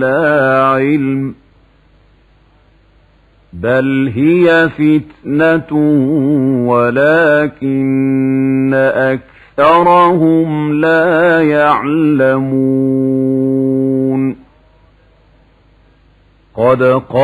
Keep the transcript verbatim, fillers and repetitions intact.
لا علم بل هي فتنة ولكن أكثرهم لا يعلمون. قد